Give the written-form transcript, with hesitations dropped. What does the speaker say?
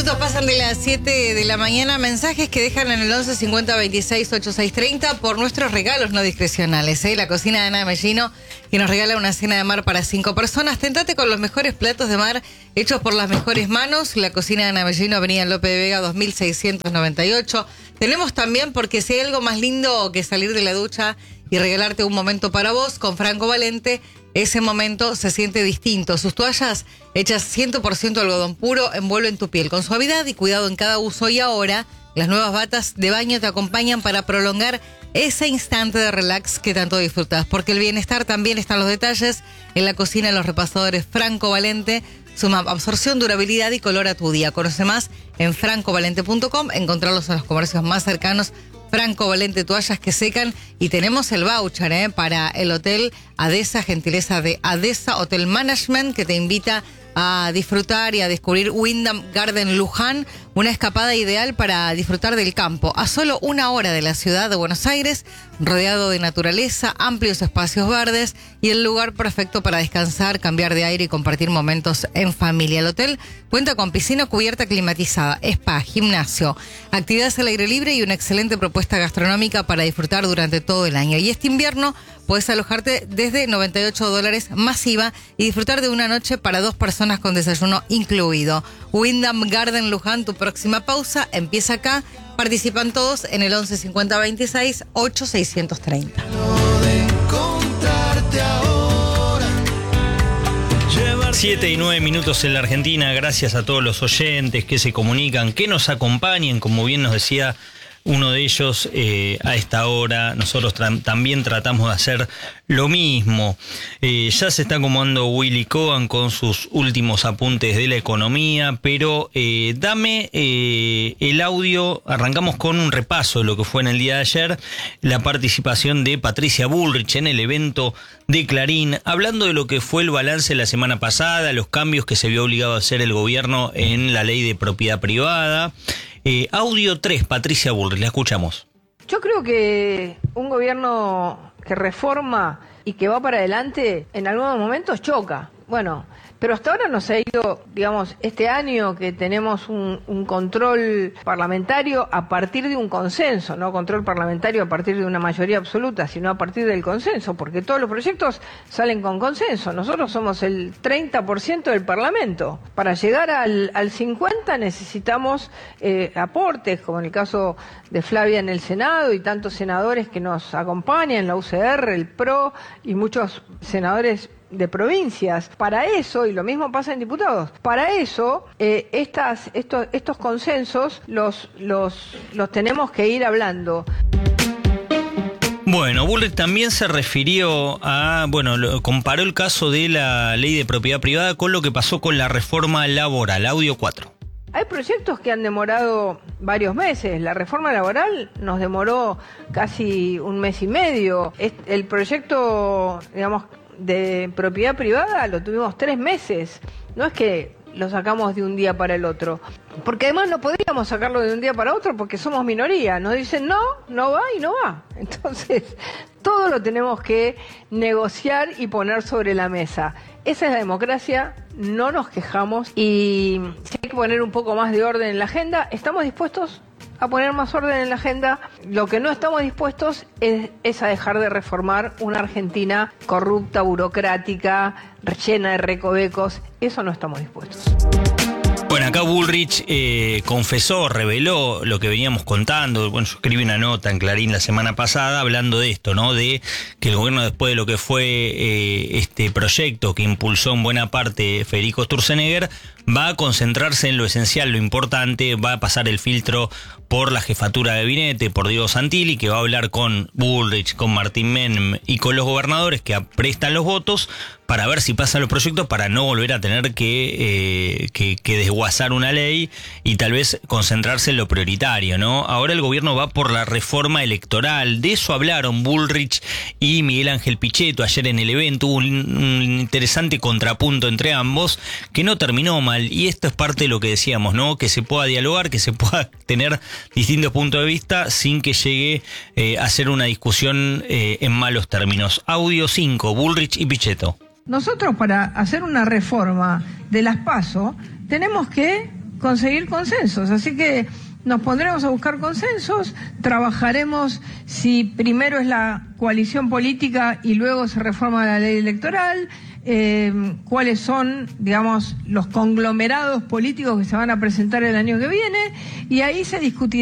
Minutos pasan de las 7 de la mañana. Mensajes que dejan en el 11 50 26 86 30 por nuestros regalos no discrecionales. La cocina de Ana Mellino, que nos regala una cena de mar para 5 personas. Tentate con los mejores platos de mar hechos por las mejores manos. La cocina de Ana Mellino, Avenida Lope de Vega 2698. Tenemos también, porque si hay algo más lindo que salir de la ducha y regalarte un momento para vos, con Franco Valente, ese momento se siente distinto. Sus toallas hechas 100% algodón puro envuelven tu piel con suavidad y cuidado en cada uso. Y ahora, las nuevas batas de baño te acompañan para prolongar ese instante de relax que tanto disfrutas. Porque el bienestar también está en los detalles. En la cocina de los repasadores Franco Valente suma absorción, durabilidad y color a tu día. Conoce más en francovalente.com. Encontrarlos en los comercios más cercanos. Franco Valente, toallas que secan. Y tenemos el voucher para el hotel Adesa, gentileza de Adesa Hotel Management, que te invita a disfrutar y a descubrir Wyndham Garden Luján, una escapada ideal para disfrutar del campo, a solo 1 hora de la ciudad de Buenos Aires, rodeado de naturaleza, amplios espacios verdes y el lugar perfecto para descansar, cambiar de aire y compartir momentos en familia. El hotel cuenta con piscina cubierta climatizada, spa, gimnasio, actividades al aire libre y una excelente propuesta gastronómica para disfrutar durante todo el año. Y este invierno puedes alojarte desde $98 masiva y disfrutar de una noche para 2 personas con desayuno incluido. Wyndham Garden Luján, tu próxima pausa empieza acá. Participan todos en el 11 50 26 8 630. 7 y 9 minutos en la Argentina. Gracias a todos los oyentes que se comunican, que nos acompañen, como bien nos decía uno de ellos a esta hora. Nosotros también tratamos de hacer lo mismo. Ya se está acomodando Willy Cohen con sus últimos apuntes de la economía, pero dame el audio. Arrancamos con un repaso de lo que fue en el día de ayer, la participación de Patricia Bullrich en el evento de Clarín, hablando de lo que fue el balance de la semana pasada, los cambios que se vio obligado a hacer el gobierno en la ley de propiedad privada. Audio 3, Patricia Bullrich, la escuchamos. Yo creo que un gobierno que reforma y que va para adelante en algunos momentos choca. Bueno, pero hasta ahora nos ha ido, digamos, este año que tenemos un control parlamentario a partir de un consenso, no control parlamentario a partir de una mayoría absoluta, sino a partir del consenso, porque todos los proyectos salen con consenso. Nosotros somos el 30% del Parlamento. Para llegar al 50% necesitamos aportes, como en el caso de Flavia en el Senado y tantos senadores que nos acompañan, la UCR, el PRO y muchos senadores de provincias. Para eso, y lo mismo pasa en diputados, para eso estos consensos los tenemos que ir hablando. Bueno, Bullrich también se refirió a, comparó el caso de la ley de propiedad privada con lo que pasó con la reforma laboral. Audio 4. Hay proyectos que han demorado varios meses. La reforma laboral nos demoró casi 1 mes y medio. El proyecto, digamos, de propiedad privada lo tuvimos 3 meses. No es que lo sacamos de un día para el otro, porque además no podríamos sacarlo de un día para otro porque somos minoría. Nos dicen no va y no va. Entonces todo lo tenemos que negociar y poner sobre la mesa. Esa es la democracia, no nos quejamos, y si hay que poner un poco más de orden en la agenda, estamos dispuestos a poner más orden en la agenda. Lo que no estamos dispuestos es a dejar de reformar una Argentina corrupta, burocrática, llena de recovecos. Eso no estamos dispuestos. Bueno, acá Bullrich confesó, reveló lo que veníamos contando. Bueno, yo escribí una nota en Clarín la semana pasada hablando de esto, ¿no? De que el gobierno, después de lo que fue este proyecto que impulsó en buena parte Federico Sturzenegger, va a concentrarse en lo esencial, lo importante. Va a pasar el filtro por la jefatura de gabinete, por Diego Santilli, que va a hablar con Bullrich, con Martín Menem y con los gobernadores que prestan los votos para ver si pasan los proyectos, para no volver a tener que desguazar una ley y tal vez concentrarse en lo prioritario, ¿no? Ahora el gobierno va por la reforma electoral. De eso hablaron Bullrich y Miguel Ángel Pichetto ayer en el evento. Hubo un interesante contrapunto entre ambos que no terminó mal, y esto es parte de lo que decíamos, ¿no? Que se pueda dialogar, que se pueda tener distintos puntos de vista sin que llegue a ser una discusión en malos términos. Audio 5, Bullrich y Pichetto. Nosotros, para hacer una reforma de las PASO, tenemos que conseguir consensos. Así que nos pondremos a buscar consensos, trabajaremos si primero es la coalición política y luego se reforma la ley electoral, cuáles son, digamos, los conglomerados políticos que se van a presentar el año que viene, y ahí se discutirá.